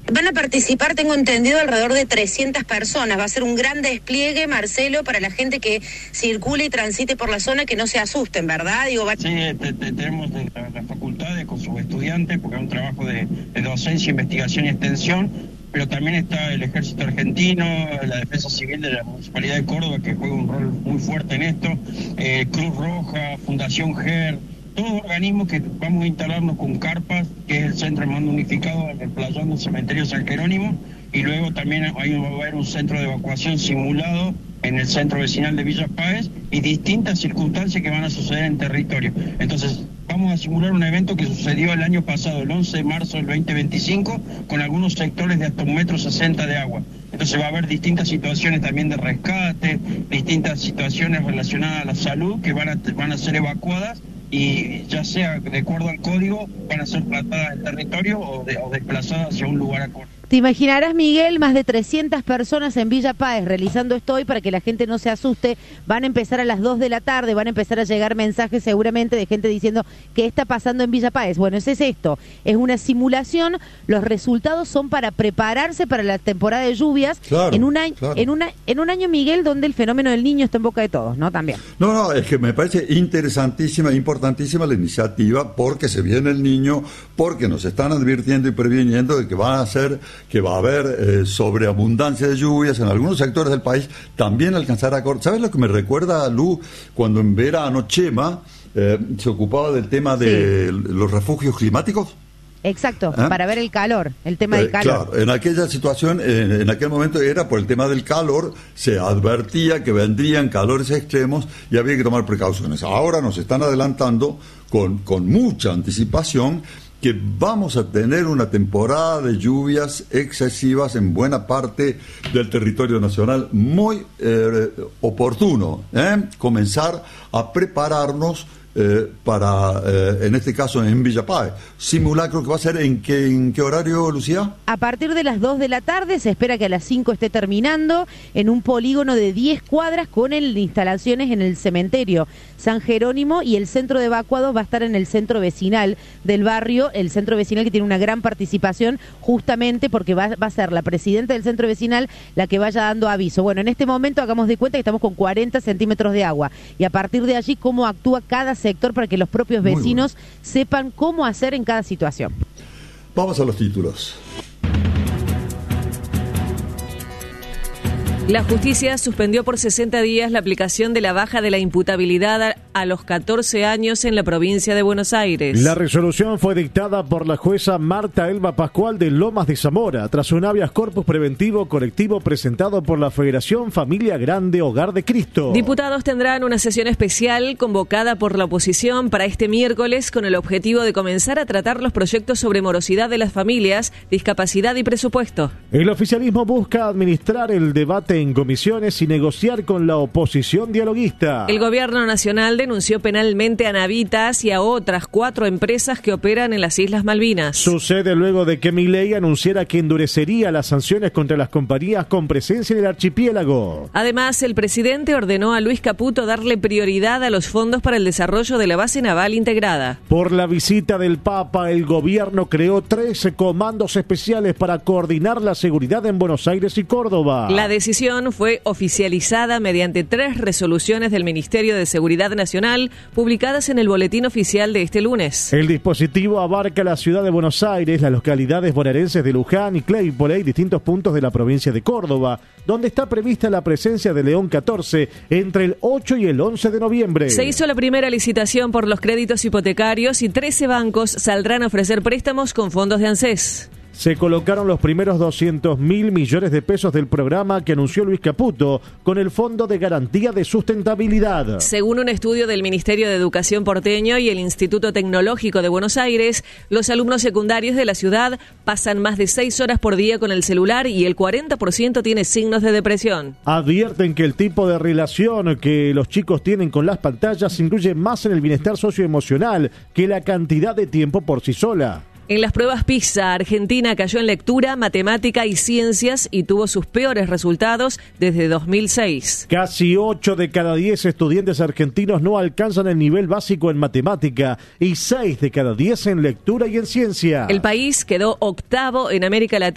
Van a participar, tengo entendido, alrededor de 300 personas. Va a ser un gran despliegue, Marcelo, para la gente que circule y transite por la zona, que no se asusten, ¿verdad? Sí, tenemos las facultades con sus estudiantes, porque es un trabajo de docencia, investigación y extensión, pero también está el Ejército Argentino, la Defensa Civil de la Municipalidad de Córdoba, que juega un rol muy fuerte en esto, Cruz Roja, Fundación GER, todos organismos que vamos a instalarnos con carpas, que es el Centro de Mando Unificado en el playón del Cementerio San Jerónimo, y luego también va a haber un centro de evacuación simulado en el centro vecinal de Villa Páez, y distintas circunstancias que van a suceder en territorio. Entonces, vamos a simular un evento que sucedió el año pasado, el 11 de marzo del 2025, con algunos sectores de hasta 1,60 m de agua. Entonces va a haber distintas situaciones también de rescate, distintas situaciones relacionadas a la salud que van a ser evacuadas, y ya sea de acuerdo al código, van a ser tratadas en territorio o desplazadas hacia un lugar acorde. Te imaginarás, Miguel, más de 300 personas en Villa Páez realizando esto hoy para que la gente no se asuste. Van a empezar a las 2 de la tarde, van a empezar a llegar mensajes seguramente de gente diciendo ¿qué está pasando en Villa Páez? Bueno, es esto, es una simulación, los resultados son para prepararse para la temporada de lluvias, claro, en un año, Miguel, donde el fenómeno del Niño está en boca de todos, ¿no? También. No, es que me parece interesantísima, importantísima la iniciativa, porque se viene el Niño, porque nos están advirtiendo y previniendo de que va a haber sobreabundancia de lluvias en algunos sectores del país, también alcanzará. ¿Sabes lo que me recuerda, Lu, cuando en verano Chema se ocupaba del tema de los refugios climáticos? Exacto, para ver el calor, el tema del calor. Claro, en aquella situación, en aquel momento era por el tema del calor, se advertía que vendrían calores extremos y había que tomar precauciones. Ahora nos están adelantando con mucha anticipación que vamos a tener una temporada de lluvias excesivas en buena parte del territorio nacional. Muy oportuno comenzar a prepararnos para, en este caso, en Villa Páez. Simulacro que va a ser ¿en qué horario, Lucía? A partir de las 2 de la tarde, se espera que a las 5 esté terminando, en un polígono de 10 cuadras con instalaciones en el cementerio San Jerónimo, y el centro de evacuados va a estar en el centro vecinal del barrio, el centro vecinal que tiene una gran participación, justamente porque va a ser la presidenta del centro vecinal la que vaya dando aviso. Bueno, en este momento hagamos de cuenta que estamos con 40 centímetros de agua, y a partir de allí cómo actúa cada sector para que los propios vecinos sepan cómo hacer en cada situación. Vamos a los títulos. La justicia suspendió por 60 días la aplicación de la baja de la imputabilidad a los 14 años en la provincia de Buenos Aires. La resolución fue dictada por la jueza Marta Elba Pascual de Lomas de Zamora, tras un habeas corpus preventivo colectivo presentado por la Federación Familia Grande Hogar de Cristo. Diputados tendrán una sesión especial convocada por la oposición para este miércoles con el objetivo de comenzar a tratar los proyectos sobre morosidad de las familias, discapacidad y presupuesto. El oficialismo busca administrar el debate en comisiones y negociar con la oposición dialoguista. El gobierno nacional denunció penalmente a Navitas y a otras 4 empresas que operan en las Islas Malvinas. Sucede luego de que Milei anunciara que endurecería las sanciones contra las compañías con presencia en el archipiélago. Además, el presidente ordenó a Luis Caputo darle prioridad a los fondos para el desarrollo de la base naval integrada. Por la visita del Papa, el gobierno creó 13 comandos especiales para coordinar la seguridad en Buenos Aires y Córdoba. La decisión fue oficializada mediante 3 resoluciones del Ministerio de Seguridad Nacional publicadas en el boletín oficial de este lunes. El dispositivo abarca la ciudad de Buenos Aires, las localidades bonaerenses de Luján y Claypole y distintos puntos de la provincia de Córdoba, donde está prevista la presencia de León 14 entre el 8 y el 11 de noviembre. Se hizo la primera licitación por los créditos hipotecarios y 13 bancos saldrán a ofrecer préstamos con fondos de ANSES. Se colocaron los primeros 200.000 millones de pesos del programa que anunció Luis Caputo con el Fondo de Garantía de Sustentabilidad. Según un estudio del Ministerio de Educación porteño y el Instituto Tecnológico de Buenos Aires, los alumnos secundarios de la ciudad pasan más de 6 horas por día con el celular y el 40% tiene signos de depresión. Advierten que el tipo de relación que los chicos tienen con las pantallas incluye más en el bienestar socioemocional que la cantidad de tiempo por sí sola. En las pruebas PISA, Argentina cayó en lectura, matemática y ciencias y tuvo sus peores resultados desde 2006. Casi 8 de cada 10 estudiantes argentinos no alcanzan el nivel básico en matemática y 6 de cada 10 en lectura y en ciencia. El país quedó octavo en América Latina